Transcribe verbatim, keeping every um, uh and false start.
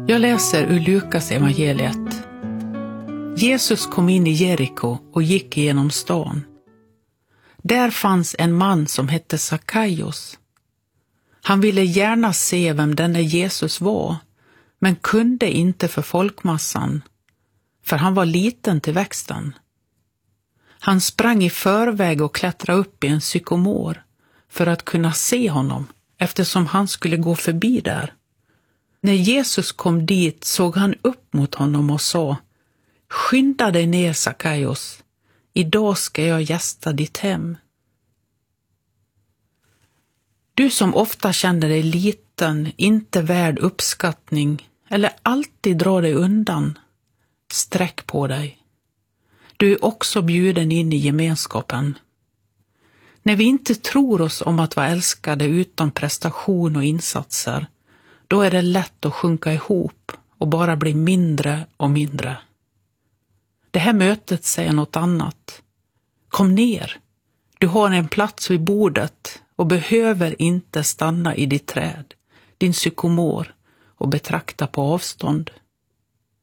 Jag läser ur Lukas evangeliet. Jesus kom in i Jeriko och gick igenom stan. Där fanns en man som hette Sackaios. Han ville gärna se vem denne Jesus var, men kunde inte för folkmassan, för han var liten till växten. Han sprang i förväg och klättrade upp i en sykomor för att kunna se honom, eftersom han skulle gå förbi där. När Jesus kom dit såg han upp mot honom och sa: "Skynda dig ner, Sackaios. Idag ska jag gästa ditt hem." Du som ofta känner dig liten, inte värd uppskattning eller alltid drar dig undan, sträck på dig. Du är också bjuden in i gemenskapen. När vi inte tror oss om att vara älskade utan prestation och insatser, då är det lätt att sjunka ihop och bara bli mindre och mindre. Det här mötet säger något annat. Kom ner. Du har en plats vid bordet och behöver inte stanna i ditt träd, din sykomor, och betrakta på avstånd.